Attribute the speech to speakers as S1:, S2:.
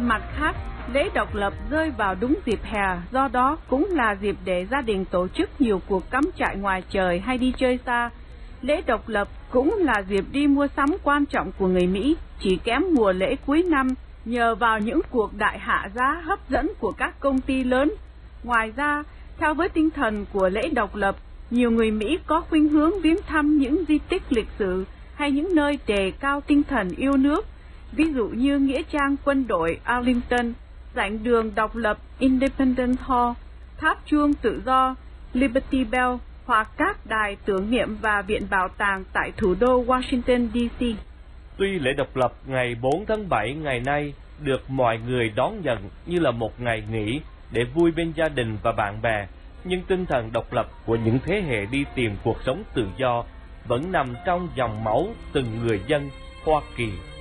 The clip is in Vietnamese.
S1: Mặt khác, lễ độc lập rơi vào đúng dịp hè, do đó cũng là dịp để gia đình tổ chức nhiều cuộc cắm trại ngoài trời hay đi chơi xa. Lễ độc lập cũng là dịp đi mua sắm quan trọng của người Mỹ, chỉ kém mùa lễ cuối năm, nhờ vào những cuộc đại hạ giá hấp dẫn của các công ty lớn. Ngoài ra, theo với tinh thần của lễ độc lập, nhiều người Mỹ có khuynh hướng viếng thăm những di tích lịch sử hay những nơi đề cao tinh thần yêu nước, ví dụ như nghĩa trang quân đội Arlington, giảng đường độc lập Independence Hall, tháp chuông tự do Liberty Bell hoặc các đài tưởng niệm và viện bảo tàng tại thủ đô Washington DC.
S2: Tuy lễ độc lập ngày 4 tháng 7 ngày nay được mọi người đón nhận như là một ngày nghỉ để vui bên gia đình và bạn bè, nhưng tinh thần độc lập của những thế hệ đi tìm cuộc sống tự do vẫn nằm trong dòng máu từng người dân Hoa Kỳ.